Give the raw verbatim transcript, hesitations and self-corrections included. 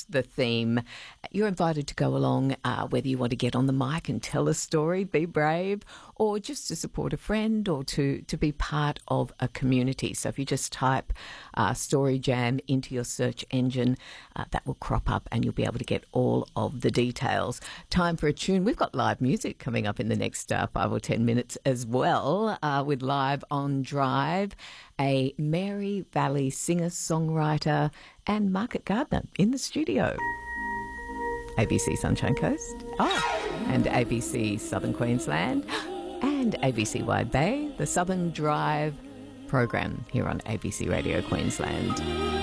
that's the theme. You're invited to go along, uh, whether you want to get on the mic and tell a story, be brave, or just to support a friend or to, to be part of a community. So if you just type uh, Story Jam into your search engine, uh, that will crop up and you'll be able to get all of the details. Time for a tune. We've got live music coming up in the next uh, five or ten minutes as well, uh, with Live on Drive, a Mary Valley singer-songwriter and market gardener in the studio. A B C Sunshine Coast, oh, and A B C Southern Queensland, and A B C Wide Bay, the Southern Drive program here on A B C Radio Queensland.